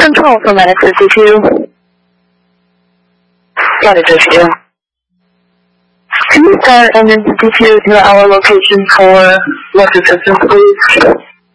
Control for Medic 52. Medic 52. Can you start and then 52 to our location for local assistance, please?